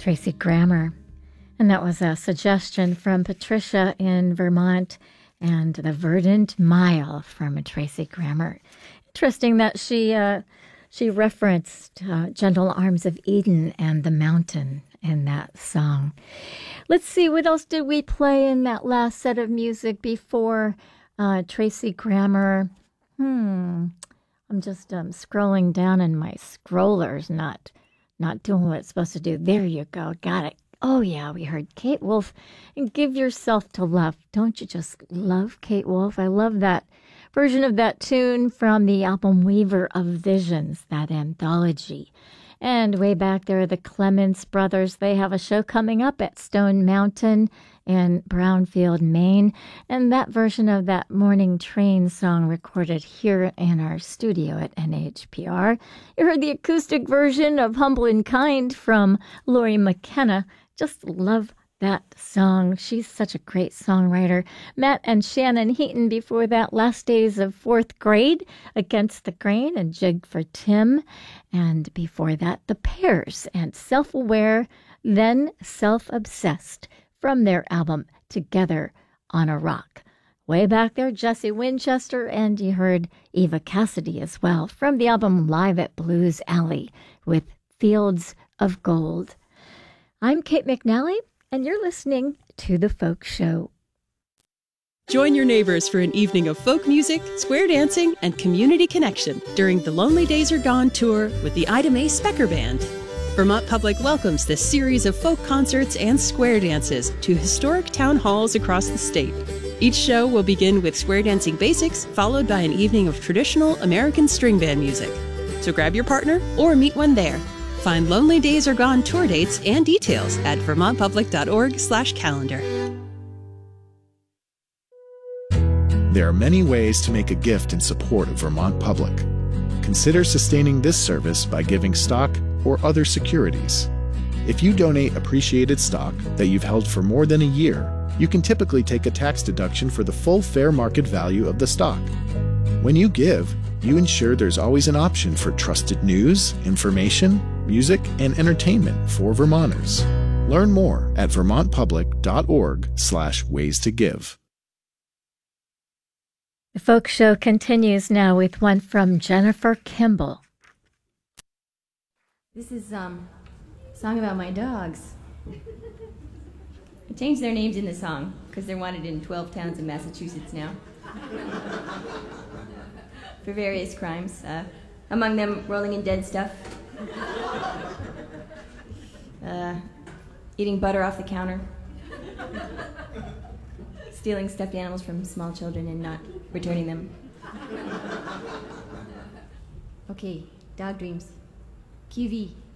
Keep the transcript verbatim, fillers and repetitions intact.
Tracy Grammer. And that was a suggestion from Patricia in Vermont, and The Verdant Mile from Tracy Grammer. Interesting that she uh, she referenced uh, Gentle Arms of Eden and the mountain in that song. Let's see, what else did we play in that last set of music before uh, Tracy Grammer? Hmm, I'm just um, scrolling down and my scroller's not, not doing what it's supposed to do. There you go, got it. Oh, yeah, we heard Kate Wolf and Give Yourself to Love. Don't you just love Kate Wolf? I love that version of that tune from the album Weaver of Visions, that anthology. And way back there, the Clements Brothers, they have a show coming up at Stone Mountain in Brownfield, Maine. And that version of that Morning Train song recorded here in our studio at N H P R. You heard the acoustic version of Humble and Kind from Lori McKenna. Just love that song. She's such a great songwriter. Matt and Shannon Heaton before that, Last Days of Fourth Grade, Against the Grain, and Jig for Tim. And before that, The Pears and Self-Aware, Then Self-Obsessed from their album Together on a Rock. Way back there, Jesse Winchester, and you heard Eva Cassidy as well from the album Live at Blues Alley with Fields of Gold. I'm Kate McNally, and you're listening to The Folk Show. Join your neighbors for an evening of folk music, square dancing, and community connection during the Lonely Days Are Gone tour with the Ida Mae Specker Band. Vermont Public welcomes this series of folk concerts and square dances to historic town halls across the state. Each show will begin with square dancing basics, followed by an evening of traditional American string band music. So grab your partner or meet one there. Find Lonely Days Are Gone tour dates and details at vermontpublic.org slash calendar. There are many ways to make a gift in support of Vermont Public. Consider sustaining this service by giving stock or other securities. If you donate appreciated stock that you've held for more than a year, you can typically take a tax deduction for the full fair market value of the stock. When you give, you ensure there's always an option for trusted news, information, music, and entertainment for Vermonters. Learn more at vermontpublic.org slash ways to give. The Folk Show continues now with one from Jennifer Kimball. This is um, a song about my dogs. I changed their names in the song because they're wanted in twelve towns in Massachusetts now for various crimes. Uh, among them, rolling in dead stuff, uh, eating butter off the counter, stealing stuffed animals from small children and not returning them. Okay, dog dreams. Q V.